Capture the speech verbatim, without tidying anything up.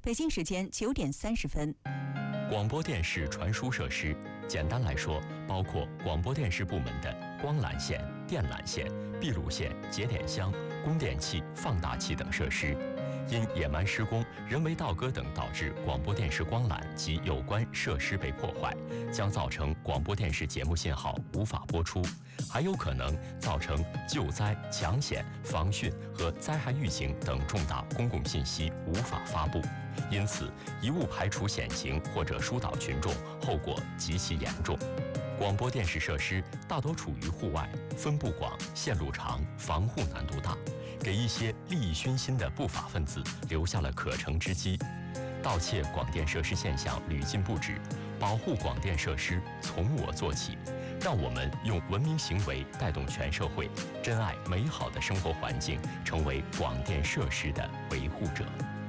北京时间九点三十分。 广播电视传输设施，简单来说，包括广播电视部门的光缆线、电缆线、闭路线、节点箱、供电器、放大器等设施。因野蛮施工、人为倒割等导致广播电视光缆及有关设施被破坏，将造成广播电视节目信号无法播出，还有可能造成救灾、抢险、防汛和灾害预警等重大公共信息无法发布。因此，贻误排除险情或者疏导群众，后果极其严重。广播电视设施大多处于户外，分布广、线路长、防护难度大，给一些利益熏心的不法分子留下了可乘之机。盗窃广电设施现象屡禁不止，保护广电设施从我做起。让我们用文明行为带动全社会，珍爱美好的生活环境，成为广电设施的维护者。